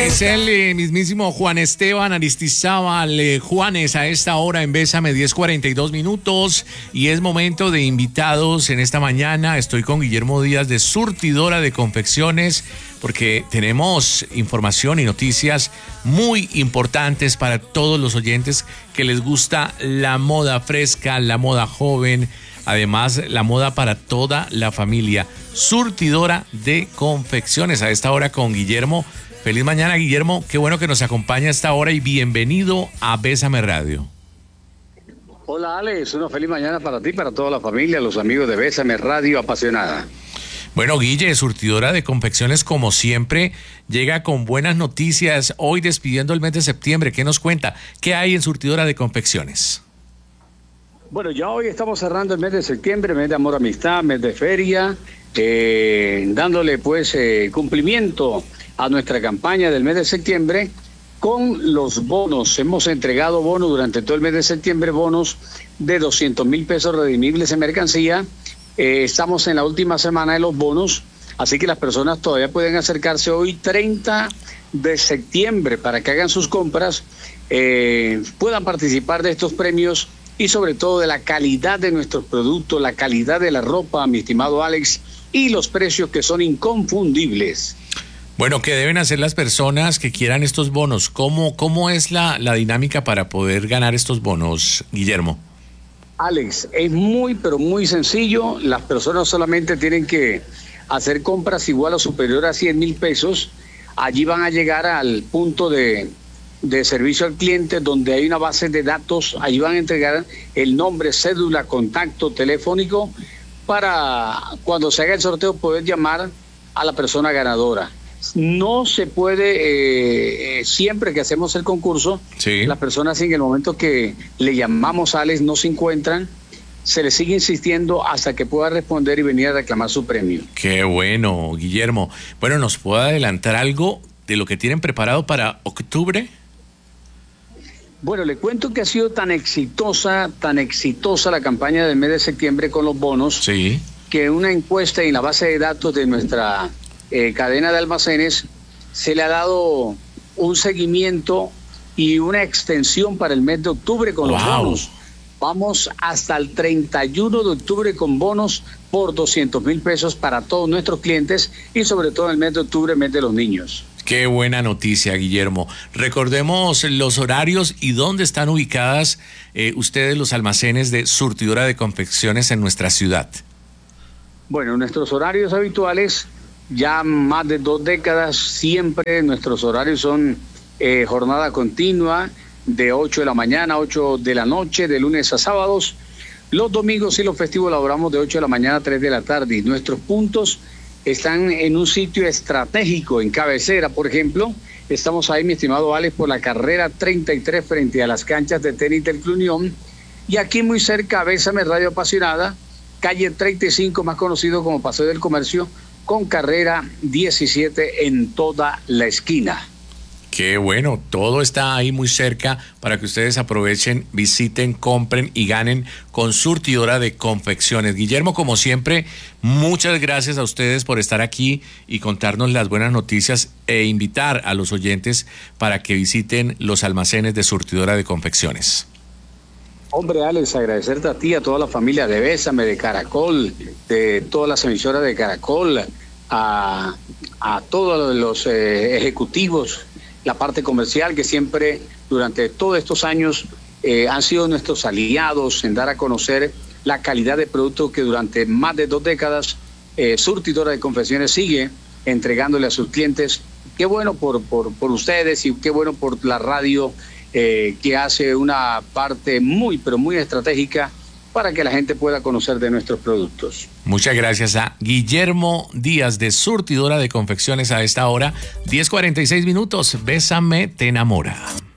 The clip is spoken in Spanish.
Es el mismísimo Juan Esteban Aristizábal Juanes a esta hora en Bésame, 10:42 minutos, y es momento de invitados en esta mañana. Estoy con Guillermo Díaz de Surtidora de Confecciones porque tenemos información y noticias muy importantes para todos los oyentes que les gusta la moda fresca, la moda joven, además la moda para toda la familia. Surtidora de Confecciones a esta hora con Guillermo. Feliz mañana, Guillermo. Qué bueno que nos acompaña a esta hora y bienvenido a Bésame Radio. Hola, Alex. Una feliz mañana para ti, para toda la familia, los amigos de Bésame Radio Apasionada. Bueno, Guille, Surtidora de Confecciones, como siempre, llega con buenas noticias. Hoy despidiendo el mes de septiembre. ¿Qué nos cuenta? ¿Qué hay en Surtidora de Confecciones? Bueno, ya hoy estamos cerrando el mes de septiembre, mes de amor, amistad, mes de feria, dándole pues cumplimiento a nuestra campaña del mes de septiembre con los bonos. Hemos entregado bonos durante todo el mes de septiembre, bonos de 200,000 pesos redimibles en mercancía. Estamos en la última semana de los bonos, así que las personas todavía pueden acercarse hoy 30 de septiembre para que hagan sus compras, puedan participar de estos premios y sobre todo de la calidad de nuestros productos, la calidad de la ropa, mi estimado Alex, y los precios que son inconfundibles. Bueno, ¿qué deben hacer las personas que quieran estos bonos? ¿Cómo es la dinámica para poder ganar estos bonos, Guillermo? Alex, es muy, pero muy sencillo. Las personas solamente tienen que hacer compras igual o superior a 100,000 pesos. Allí van a llegar al punto de servicio al cliente, donde hay una base de datos. Allí van a entregar el nombre, cédula, contacto telefónico, para cuando se haga el sorteo poder llamar a la persona ganadora. No se puede, siempre que hacemos el concurso, sí, las personas en el momento que le llamamos a Alex no se encuentran, se le sigue insistiendo hasta que pueda responder y venir a reclamar su premio. Qué bueno, Guillermo. Bueno, ¿nos puede adelantar algo de lo que tienen preparado para octubre? Bueno, le cuento que ha sido tan exitosa la campaña del mes de septiembre con los bonos, sí, que una encuesta en la base de datos de nuestra cadena de almacenes se le ha dado un seguimiento y una extensión para el mes de octubre con los bonos. Vamos hasta el 31 de octubre con bonos por 200,000 pesos para todos nuestros clientes y sobre todo en el mes de octubre, mes de los niños. Qué buena noticia, Guillermo. Recordemos los horarios y dónde están ubicadas ustedes los almacenes de Surtidora de Confecciones en nuestra ciudad. Bueno, nuestros horarios habituales, ya más de 2 décadas, siempre nuestros horarios son jornada continua de 8 de la mañana a 8 de la noche, de lunes a sábados. Los domingos y los festivos laboramos de 8 de la mañana a 3 de la tarde. Y nuestros puntos están en un sitio estratégico, en cabecera, por ejemplo. Estamos ahí, mi estimado Alex, por la carrera 33 frente a las canchas de tenis del Club Unión. Y aquí muy cerca, Bésame Radio Apasionada, calle 35, más conocido como Paseo del Comercio, con carrera 17 en toda la esquina. Qué bueno, todo está ahí muy cerca para que ustedes aprovechen, visiten, compren y ganen con Surtidora de Confecciones. Guillermo, como siempre, muchas gracias a ustedes por estar aquí y contarnos las buenas noticias e invitar a los oyentes para que visiten los almacenes de Surtidora de Confecciones. Hombre, Alex, agradecerte a ti, a toda la familia de Bésame, de Caracol, de todas las emisoras de Caracol, a todos los ejecutivos, la parte comercial que siempre durante todos estos años han sido nuestros aliados en dar a conocer la calidad de producto que durante más de 2 décadas Surtidora de Confecciones sigue entregándole a sus clientes. Qué bueno por ustedes y qué bueno por la radio, que hace una parte muy, pero muy estratégica para que la gente pueda conocer de nuestros productos. Muchas gracias a Guillermo Díaz de Surtidora de Confecciones a esta hora, 10:46 minutos. Bésame, te enamora.